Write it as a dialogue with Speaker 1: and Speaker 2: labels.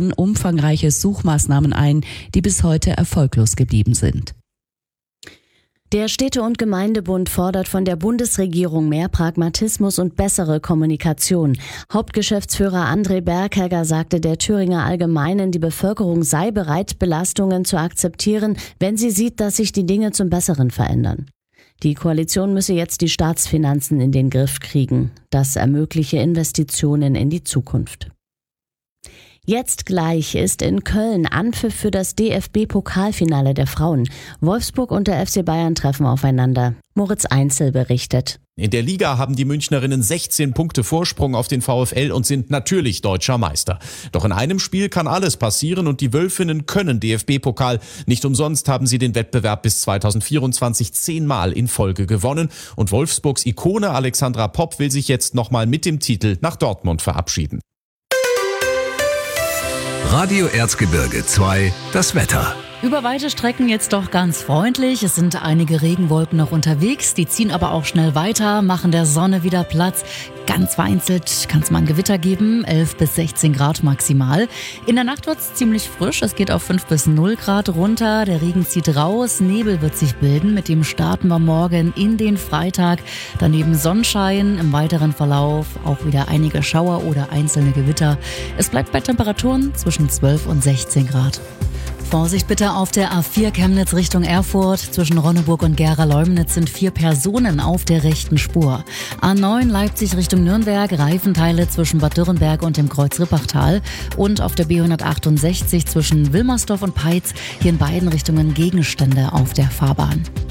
Speaker 1: Jahren umfangreiche Suchmaßnahmen ein, die bis heute erfolglos geblieben sind.
Speaker 2: Der Städte- und Gemeindebund fordert von der Bundesregierung mehr Pragmatismus und bessere Kommunikation. Hauptgeschäftsführer André Berghegger sagte der Thüringer Allgemeinen, die Bevölkerung sei bereit, Belastungen zu akzeptieren, wenn sie sieht, dass sich die Dinge zum Besseren verändern. Die Koalition müsse jetzt die Staatsfinanzen in den Griff kriegen. Das ermögliche Investitionen in die Zukunft. Jetzt gleich ist in Köln Anpfiff für das DFB-Pokalfinale der Frauen. Wolfsburg und der FC Bayern treffen aufeinander. Moritz Einzel berichtet.
Speaker 3: In der Liga haben die Münchnerinnen 16 Punkte Vorsprung auf den VfL und sind natürlich deutscher Meister. Doch in einem Spiel kann alles passieren und die Wölfinnen können DFB-Pokal. Nicht umsonst haben sie den Wettbewerb bis 2024 10-mal in Folge gewonnen. Und Wolfsburgs Ikone Alexandra Popp will sich jetzt nochmal mit dem Titel nach Dortmund verabschieden.
Speaker 4: Radio Erzgebirge 2, das Wetter.
Speaker 5: Über weite Strecken jetzt doch ganz freundlich. Es sind einige Regenwolken noch unterwegs, die ziehen aber auch schnell weiter, machen der Sonne wieder Platz. Ganz vereinzelt kann es mal ein Gewitter geben, 11 bis 16 Grad maximal. In der Nacht wird es ziemlich frisch, es geht auf 5 bis 0 Grad runter. Der Regen zieht raus, Nebel wird sich bilden. Mit dem starten wir morgen in den Freitag. Daneben Sonnenschein, im weiteren Verlauf auch wieder einige Schauer oder einzelne Gewitter. Es bleibt bei Temperaturen zwischen 12 und 16 Grad. Vorsicht bitte auf der A4 Chemnitz Richtung Erfurt. Zwischen Ronneburg und Gera-Leumnitz sind 4 Personen auf der rechten Spur. A9 Leipzig Richtung Nürnberg, Reifenteile zwischen Bad Dürrenberg und dem Kreuz-Rippachtal. Und auf der B168 zwischen Wilmersdorf und Peitz, hier in beiden Richtungen Gegenstände auf der Fahrbahn.